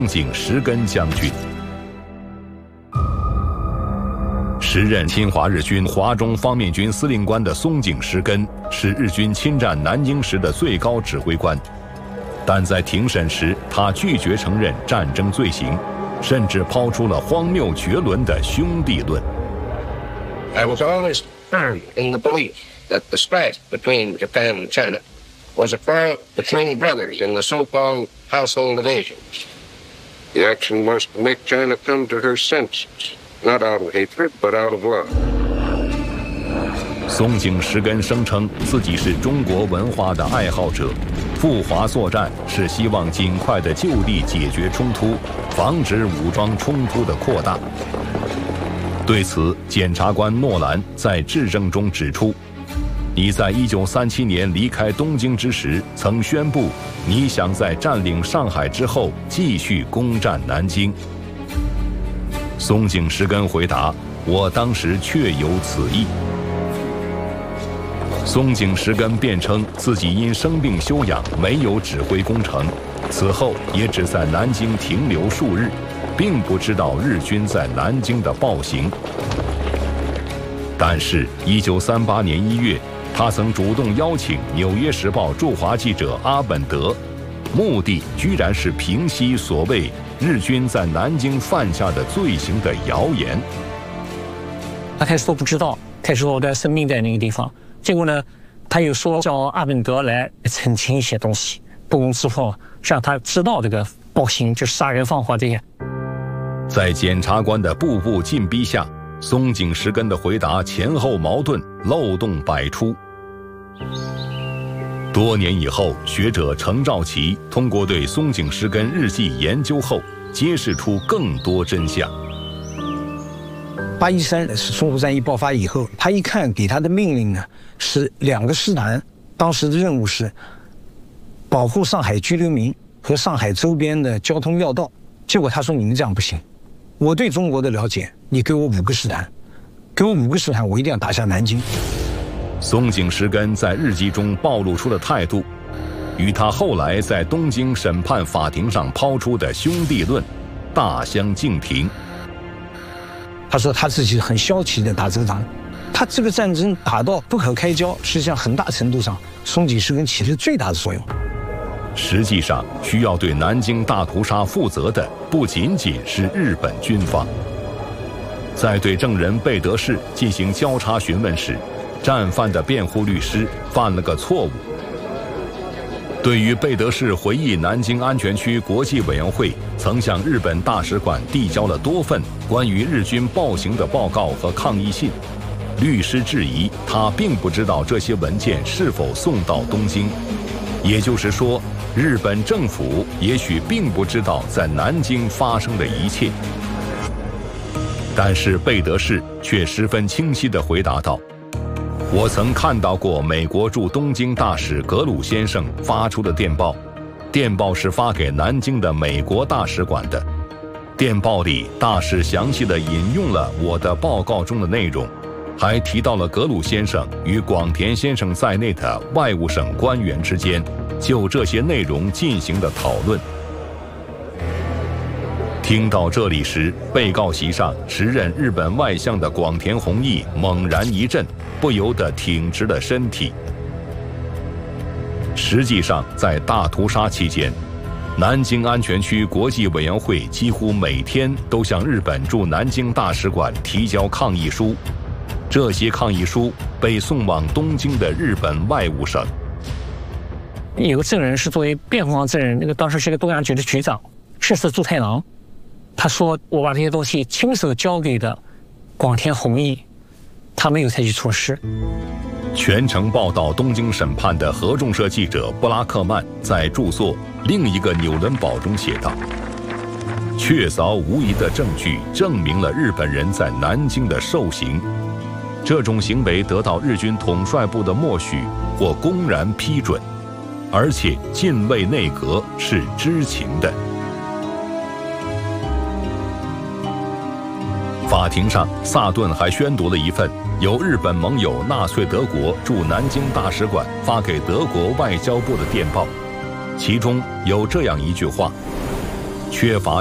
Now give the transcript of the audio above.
井石根将军。时任侵华日军华中方面军司令官的松井石根是日军侵占南京时的最高指挥官，但在庭审时，他拒绝承认战争罪行，甚至抛出了荒谬绝伦的兄弟论。 I was always firm in the belief that the strife between Japan and China was a quarrel between brothers in the so-called household of Asia. The action was to make China come to her senses, not out of hatred, but out of love. 松井石根声称自己是中国文化的爱好者，赴华作战是希望尽快的就地解决冲突，防止武装冲突的扩大。对此，检察官诺兰在质证中指出，你在1937年离开东京之时，曾宣布你想在占领上海之后继续攻占南京。松井石根回答：“我当时确有此意。”松井石根辩称自己因生病休养，没有指挥攻城，此后也只在南京停留数日，并不知道日军在南京的暴行。但是1938年1月，他曾主动邀请《纽约时报》驻华记者阿本德，目的居然是平息所谓日军在南京犯下的罪行的谣言。 他开始说不知道，开始说我的生命在那个地方。结果呢，他又说叫阿本德来澄清一些东西，不攻自破，让他知道这个暴行就是杀人放火这些。 在检察官的步步进逼下，松井石根的回答前后矛盾，漏洞百出。多年以后，学者程兆奇通过对松井石根日记研究后，揭示出更多真相。 813是淞沪战役爆发以后，他一看给他的命令呢是2个师团，当时的任务是保护上海居留民和上海周边的交通要道。结果他说你们这样不行，我对中国的了解，你给我5个师团，给我5个师团，我一定要打下南京。 松井石根在日记中暴露出的态度，与他后来在东京审判法庭上抛出的兄弟论大相径庭。 他说他自己很消极的打这场，他这个战争打到不可开交，实际上很大程度上松井石根起了最大的作用。 实际上，需要对南京大屠杀负责的不仅仅是日本军方。在对证人贝德士进行交叉询问时，战犯的辩护律师犯了个错误。对于贝德士回忆南京安全区国际委员会曾向日本大使馆递交了多份关于日军暴行的报告和抗议信，律师质疑他并不知道这些文件是否送到东京，也就是说，日本政府也许并不知道在南京发生的一切。但是贝德士却十分清晰地回答道：“我曾看到过美国驻东京大使格鲁先生发出的电报，电报是发给南京的美国大使馆的。电报里，大使详细地引用了我的报告中的内容，还提到了格鲁先生与广田先生在内的外务省官员之间就这些内容进行的讨论。”听到这里时，被告席上时任日本外相的广田弘毅猛然一震，不由得挺直了身体。实际上，在大屠杀期间，南京安全区国际委员会几乎每天都向日本驻南京大使馆提交抗议书，这些抗议书被送往东京的日本外务省。 有个证人是作为辩护方证人，那个当时是个东亚局的局长，赤寺助太郎。他说我把这些东西亲手交给的广田弘毅，他没有采取措施。 全程报道东京审判的合众社记者布拉克曼在著作《另一个纽伦堡》中写道：“确凿无疑的证据证明了日本人在南京的受刑，这种行为得到日军统帅部的默许或公然批准，而且近卫内阁是知情的。”法庭上，萨顿还宣读了一份由日本盟友纳粹德国驻南京大使馆发给德国外交部的电报，其中有这样一句话：“ 缺乏